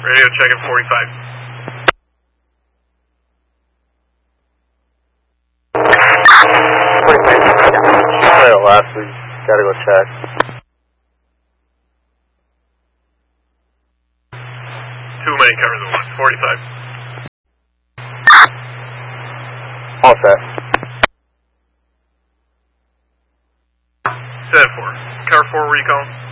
Radio check at 45. Last week, gotta go check. Two main covers the 1, 45. All set. 7-4. Cover 4, where you calling?